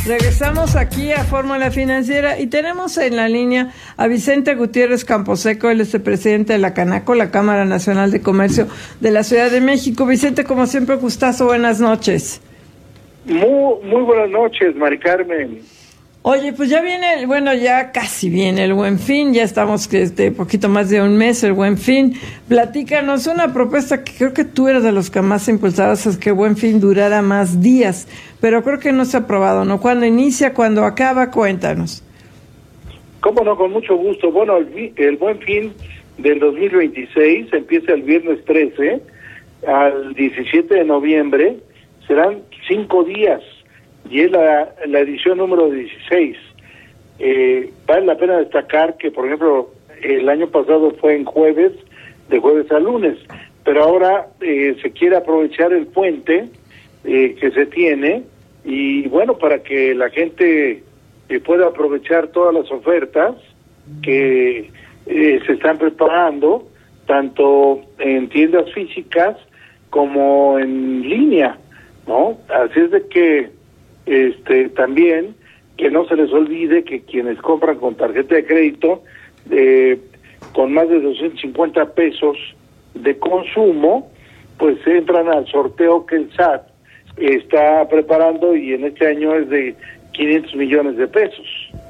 Regresamos aquí a Fórmula Financiera y tenemos en la línea a Vicente Gutiérrez Camposeco, él es el presidente de la Canaco, la Cámara Nacional de Comercio de la Ciudad de México. Vicente, como siempre, gustazo, buenas noches. Muy buenas noches, Mari Carmen. Oye, pues ya viene, bueno, ya casi viene el Buen Fin, ya estamos poquito más de un mes el Buen Fin. Platícanos una propuesta que creo que tú eres de los que más impulsabas, es que Buen Fin durara más días, pero creo que no se ha aprobado, ¿no? ¿Cuándo inicia, cuándo acaba? Cuéntanos. Cómo no, con mucho gusto. Bueno, el Buen Fin del 2026 empieza el viernes 13 al 17 de noviembre, serán 5 días. Y es la edición número 16. Vale la pena destacar que, por ejemplo, el año pasado fue en jueves, de jueves a lunes, pero ahora se quiere aprovechar el puente que se tiene, y bueno, para que la gente pueda aprovechar todas las ofertas que se están preparando, tanto en tiendas físicas como en línea, ¿no? Así es de que también que no se les olvide que quienes compran con tarjeta de crédito con más de 250 pesos de consumo, pues entran al sorteo que el SAT está preparando, y en este año es de 500 millones de pesos.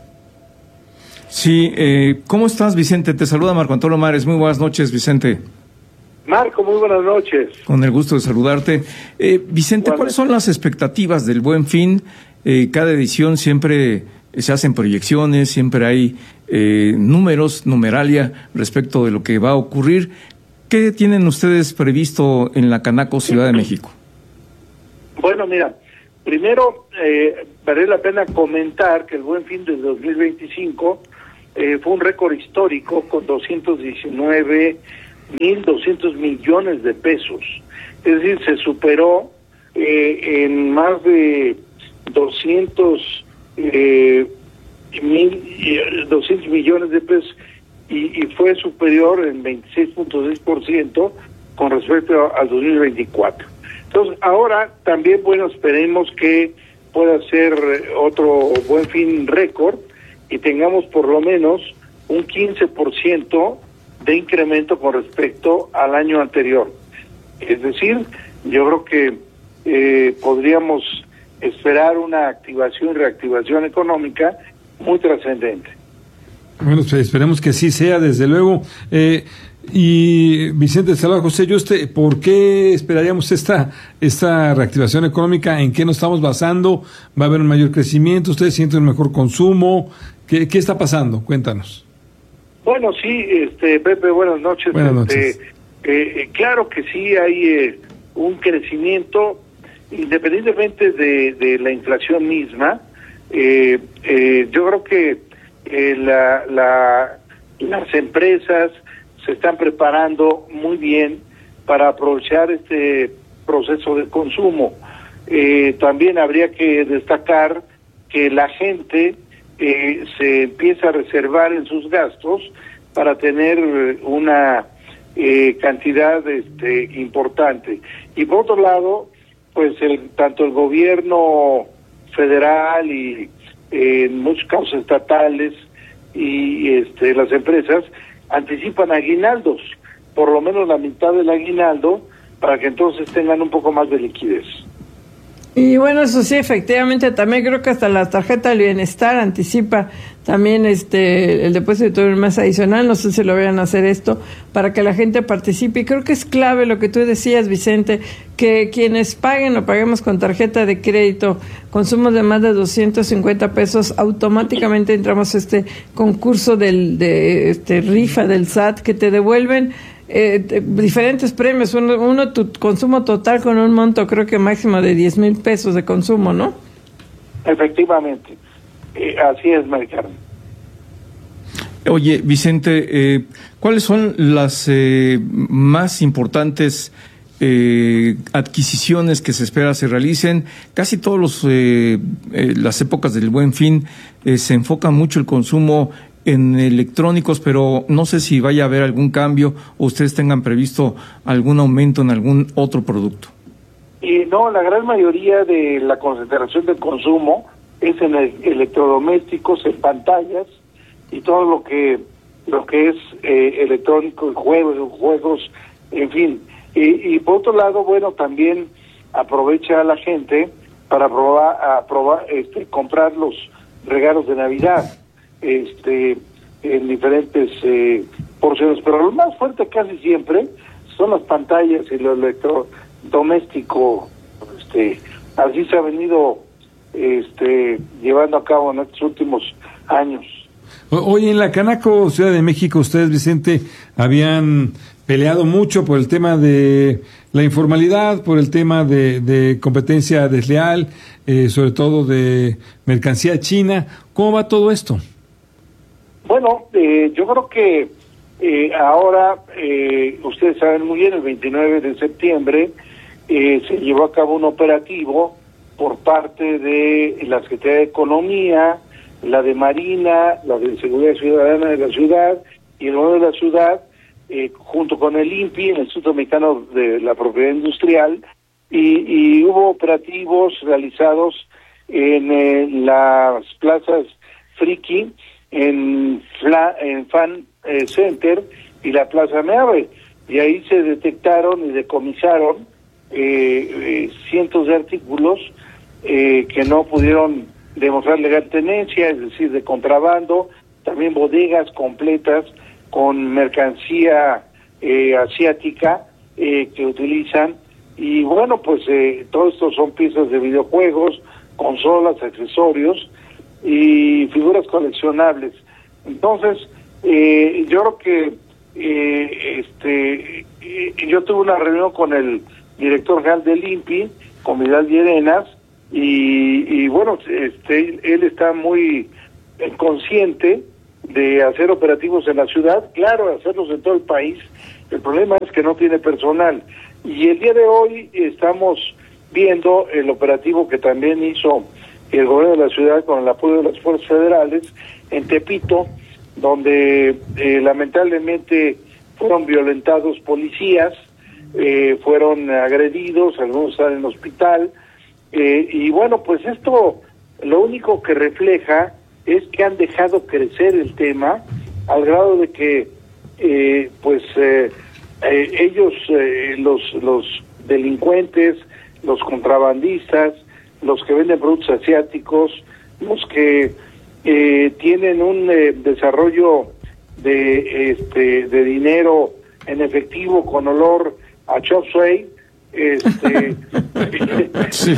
Sí, ¿cómo estás, Vicente? Te saluda Marco Antonio Mares. Muy buenas noches, Vicente. Marco, muy buenas noches. Con el gusto de saludarte. Vicente, ¿cuáles son las expectativas del Buen Fin? Cada edición siempre se hacen proyecciones, siempre hay números, numeralia respecto de lo que va a ocurrir. ¿Qué tienen ustedes previsto en la Canaco Ciudad de México? Bueno, mira, primero vale la pena comentar que el Buen Fin del 2025 fue un récord histórico con 219.200 millones de pesos. Es decir, se superó en más de 200 millones de pesos, y fue superior en 26.6% con respecto al 2024. Entonces, ahora también, bueno, esperemos que pueda ser otro Buen Fin récord y tengamos por lo menos un 15% de incremento con respecto al año anterior. Es decir, yo creo que podríamos esperar una activación y reactivación económica muy trascendente. Bueno, pues esperemos que sí sea, desde luego. Y Vicente, saludos, José. ¿Por qué esperaríamos esta reactivación económica? ¿En qué nos estamos basando? ¿Va a haber un mayor crecimiento? ¿Ustedes sienten un mejor consumo? ¿Qué está pasando? Cuéntanos. Bueno, sí, Pepe, buenas noches. Buenas noches. Claro que sí hay un crecimiento, independientemente de la inflación misma. Yo creo que las empresas se están preparando muy bien para aprovechar este proceso de consumo. También habría que destacar que la gente se empieza a reservar en sus gastos para tener una cantidad importante. Y por otro lado, pues tanto el gobierno federal y en muchos casos estatales y las empresas anticipan aguinaldos, por lo menos la mitad del aguinaldo, para que entonces tengan un poco más de liquidez. Y bueno, eso sí, efectivamente, también creo que hasta la tarjeta del bienestar anticipa también el depósito de un mes adicional. No sé si lo vayan a hacer esto para que la gente participe. Y creo que es clave lo que tú decías, Vicente, que quienes paguen o paguemos con tarjeta de crédito consumos de más de 250 pesos, automáticamente entramos a este concurso de rifa del SAT, que te devuelven diferentes premios, uno tu consumo total con un monto creo que máximo de 10,000 pesos de consumo, ¿no? Efectivamente, así es, Mari Carmen. Oye, Vicente, ¿cuáles son las más importantes adquisiciones que se espera se realicen? Casi todos las épocas del Buen Fin se enfoca mucho el consumo en electrónicos, pero no sé si vaya a haber algún cambio o ustedes tengan previsto algún aumento en algún otro producto. No, la gran mayoría de la concentración del consumo es en electrodomésticos, en pantallas y todo lo que es electrónico, juegos, en fin. Y por otro lado, bueno, también aprovecha a la gente para comprar los regalos de Navidad, en diferentes porciones, pero lo más fuerte casi siempre son las pantallas y lo electrodoméstico. Así se ha venido llevando a cabo en estos últimos años. Oye, en la Canaco Ciudad de México, ustedes, Vicente, habían peleado mucho por el tema de la informalidad, por el tema de competencia desleal, sobre todo de mercancía china. ¿Cómo va todo esto? Bueno, yo creo que ahora, ustedes saben muy bien, el 29 de septiembre se llevó a cabo un operativo por parte de la Secretaría de Economía, la de Marina, la de Seguridad Ciudadana de la ciudad y el gobierno de la ciudad, junto con el INPI, el Instituto Mexicano de la Propiedad Industrial, y hubo operativos realizados en las plazas Friki, en Fan Center y la Plaza Meave, y ahí se detectaron y decomisaron cientos de artículos que no pudieron demostrar legal tenencia, es decir, de contrabando, también bodegas completas con mercancía asiática que utilizan, y bueno, pues todo esto son piezas de videojuegos, consolas, accesorios y figuras coleccionables. Entonces, yo creo que yo tuve una reunión con el director general del INPI, con Vidal Llerenas, y bueno, él está muy consciente de hacer operativos en la ciudad, claro, hacerlos en todo el país. El problema es que no tiene personal, y el día de hoy estamos viendo el operativo que también hizo el gobierno de la ciudad con el apoyo de las fuerzas federales en Tepito, donde lamentablemente fueron violentados policías, fueron agredidos, algunos están en hospital, y bueno, pues esto lo único que refleja es que han dejado crecer el tema al grado de que ellos, los delincuentes, los contrabandistas, los que venden productos asiáticos, los que tienen un desarrollo de dinero en efectivo con olor a chop suey, sí.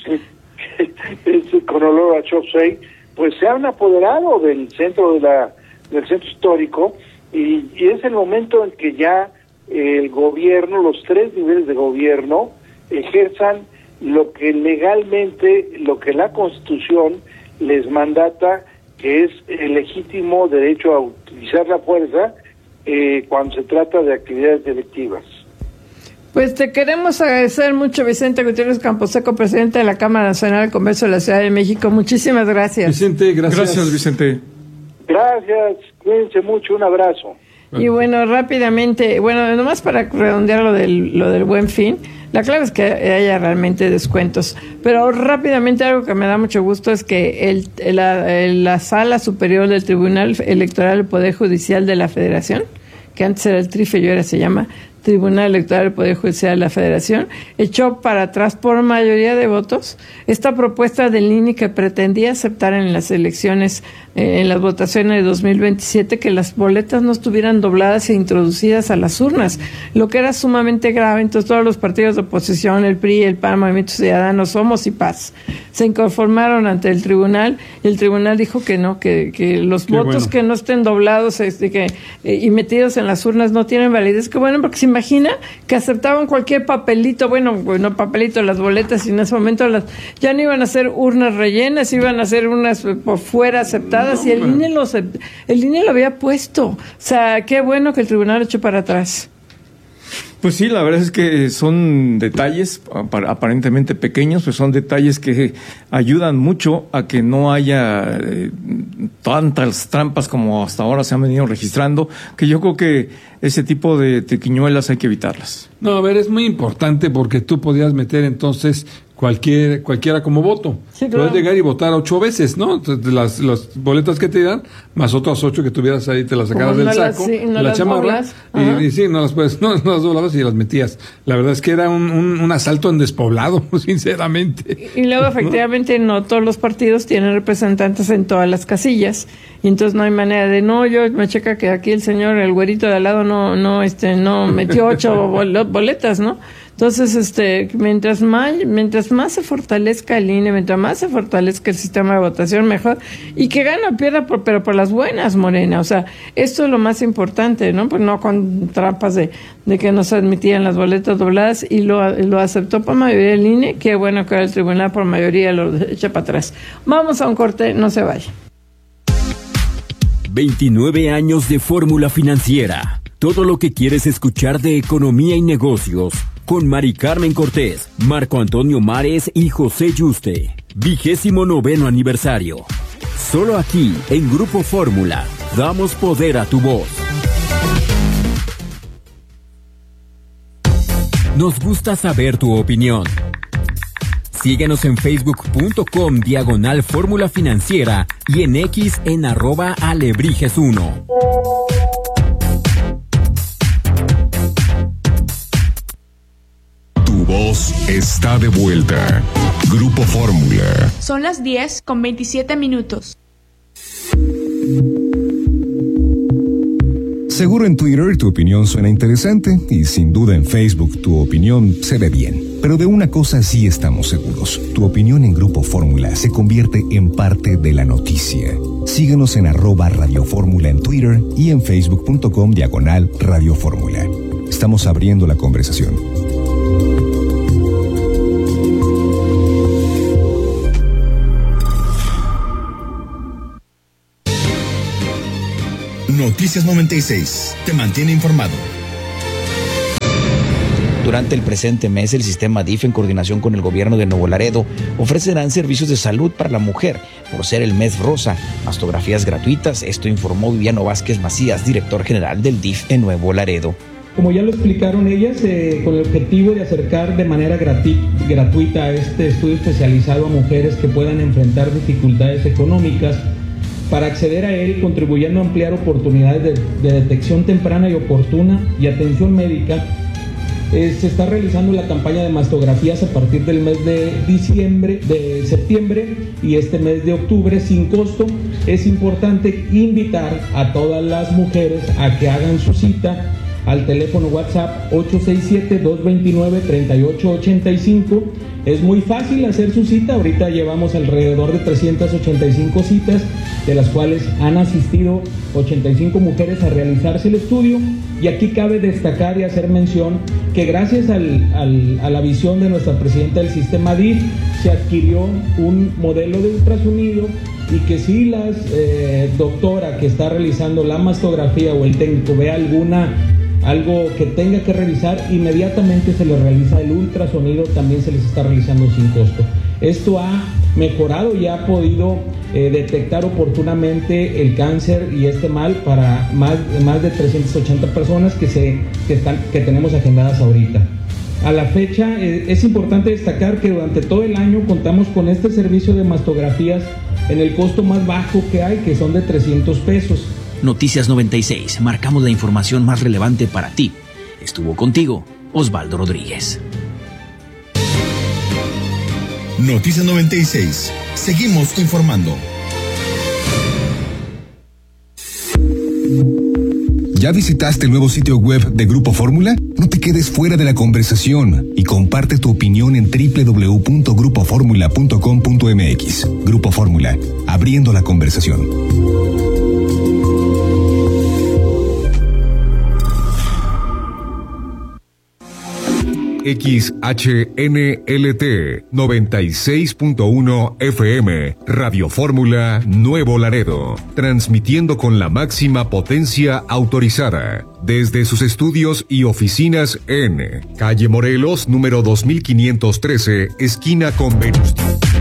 Con olor a chop suey, pues se han apoderado del centro del centro histórico, y es el momento en que ya el gobierno, los tres niveles de gobierno, ejerzan lo que legalmente, lo que la Constitución les mandata, que es el legítimo derecho a utilizar la fuerza cuando se trata de actividades delictivas. Pues te queremos agradecer mucho, Vicente Gutiérrez Camposeco, presidente de la Cámara Nacional de Comercio de la Ciudad de México. Muchísimas gracias. Vicente, gracias. Gracias, Vicente. Gracias, cuídense mucho, un abrazo. Y bueno, rápidamente, nomás para redondear lo del Buen Fin, la clave es que haya realmente descuentos, pero rápidamente algo que me da mucho gusto es que la Sala Superior del Tribunal Electoral del Poder Judicial de la Federación, que antes era el TRIFE y ahora se llama Tribunal Electoral del Poder Judicial de la Federación, echó para atrás por mayoría de votos esta propuesta del INE que pretendía aceptar en las elecciones, en las votaciones de 2027, que las boletas no estuvieran dobladas e introducidas a las urnas, lo que era sumamente grave. Entonces todos los partidos de oposición, el PRI, el PAN, Movimiento Ciudadano, Somos y Paz, se inconformaron ante el tribunal, y el tribunal dijo que no, que los votos que no estén doblados y metidos en las urnas no tienen validez. Que bueno, porque se imagina que aceptaban cualquier papelito, no papelito, las boletas, y en ese momento ya no iban a ser urnas rellenas, iban a ser unas por fuera aceptadas, y el INE lo había puesto. O sea, qué bueno que el tribunal lo echó para atrás. Pues sí, la verdad es que son detalles aparentemente pequeños, pues son detalles que ayudan mucho a que no haya tantas trampas como hasta ahora se han venido registrando, que yo creo que ese tipo de triquiñuelas hay que evitarlas. No, a ver, es muy importante porque tú podías meter entonces cualquiera como voto. Sí, claro. Puedes llegar y votar 8 veces, ¿no? Entonces, las boletas que te dan, más otras 8 que tuvieras ahí, te las sacabas del saco, la chamarra, y sí, no las doblabas y las metías. La verdad es que era un asalto en despoblado, sinceramente. Y luego, efectivamente, no todos los partidos tienen representantes en todas las casillas, y entonces no hay manera de, yo me checa que aquí el güerito de al lado no metió 8 boletas, ¿no? Entonces, mientras más se fortalezca el INE, mientras más se fortalezca el sistema de votación, mejor. Y que gane o pierda, pero por las buenas, Morena. O sea, esto es lo más importante, ¿no? Pues no con trampas de que no se admitían las boletas dobladas, y lo aceptó por mayoría el INE. Qué bueno que el tribunal por mayoría lo echa para atrás. Vamos a un corte, no se vaya. 29 años de Fórmula Financiera. Todo lo que quieres escuchar de economía y negocios. Con Mari Carmen Cortés, Marco Antonio Mares y José Yuste. 29º aniversario. Solo aquí, en Grupo Fórmula, damos poder a tu voz. Nos gusta saber tu opinión. Síguenos en facebook.com/Fórmula Financiera y en X en @Alebrijes1. Tu voz está de vuelta. Grupo Fórmula. Son las 10:27. Seguro en Twitter tu opinión suena interesante y sin duda en Facebook tu opinión se ve bien. Pero de una cosa sí estamos seguros. Tu opinión en Grupo Fórmula se convierte en parte de la noticia. Síguenos en @Radio Fórmula en Twitter y en facebook.com/Radio Fórmula. Estamos abriendo la conversación. Noticias 96 te mantiene informado. Durante el presente mes, el sistema DIF, en coordinación con el gobierno de Nuevo Laredo, ofrecerán servicios de salud para la mujer por ser el mes rosa, mastografías gratuitas. Esto informó Viviano Vázquez Macías, director general del DIF en Nuevo Laredo. Como ya lo explicaron ellas, con el objetivo de acercar de manera gratuita este estudio especializado a mujeres que puedan enfrentar dificultades económicas, para acceder a él, contribuyendo a ampliar oportunidades de detección temprana y oportuna y atención médica. Se está realizando la campaña de mastografías a partir del mes de septiembre y este mes de octubre sin costo. Es importante invitar a todas las mujeres a que hagan su cita al teléfono WhatsApp 867-229-3885. Es muy fácil hacer su cita. Ahorita llevamos alrededor de 385 citas, de las cuales han asistido 85 mujeres a realizarse el estudio. Y aquí cabe destacar y hacer mención que gracias a la visión de nuestra presidenta del sistema DIF, se adquirió un modelo de ultrasonido, y que si la doctora que está realizando la mastografía o el técnico ve algo que tenga que revisar, inmediatamente se le realiza el ultrasonido, también se les está realizando sin costo. Esto ha mejorado y ha podido detectar oportunamente el cáncer y este mal para más de 380 personas que tenemos agendadas ahorita. A la fecha es importante destacar que durante todo el año contamos con este servicio de mastografías en el costo más bajo que hay, que son de 300 pesos. Noticias 96, marcamos la información más relevante para ti. Estuvo contigo Osvaldo Rodríguez. Noticias 96, seguimos informando. ¿Ya visitaste el nuevo sitio web de Grupo Fórmula? No te quedes fuera de la conversación y comparte tu opinión en www.grupoformula.com.mx. Grupo Fórmula, abriendo la conversación. XHNLT 96.1 FM, Radio Fórmula Nuevo Laredo, transmitiendo con la máxima potencia autorizada desde sus estudios y oficinas en Calle Morelos, número 2513, esquina con Venustiano.